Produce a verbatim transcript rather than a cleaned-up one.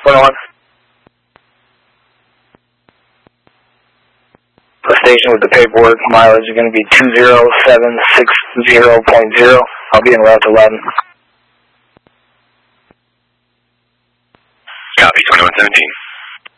one. The station with the paperwork mileage is going to be two zero seven six zero point zero. I'll be in route eleven. Copy, twenty-one seventeen.